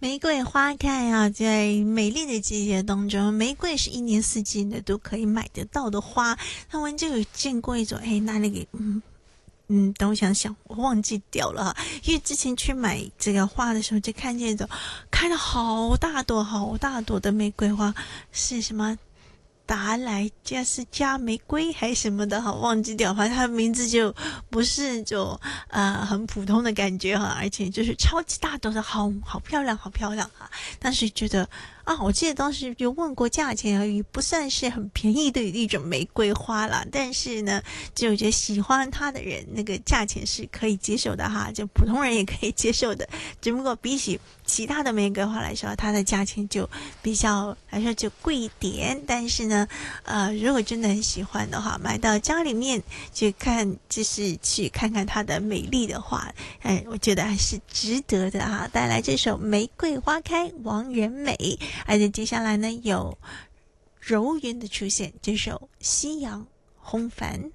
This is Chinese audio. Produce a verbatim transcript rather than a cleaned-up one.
玫瑰花开啊，在美丽的季节当中，玫瑰是一年四季呢都可以买得到的花。那我就有见过一种，哎，哪里给嗯嗯，等我想想，我忘记掉了哈。因为之前去买这个花的时候，就看见一种开了好大朵、好大朵的玫瑰花，是什么？达莱加斯加玫瑰还是什么的哈，忘记掉，反正它的名字就不是就呃很普通的感觉哈，而且就是超级大朵的，好好漂亮，好漂亮哈。但是觉得啊，我记得当时有问过价钱而已，不算是很便宜的一种玫瑰花啦。但是呢，就我觉得喜欢它的人，那个价钱是可以接受的哈，就普通人也可以接受的。只不过比起其他的玫瑰花来说，它的价钱就比较来说就贵一点。但是呢，呃，如果真的很喜欢的话，买到家里面去看，就是去看看它的美丽的话，哎，我觉得还是值得的哈。带来这首《玫瑰花开》，王仁美。而且接下来呢，有柔云的出现，这首《夕阳红帆》。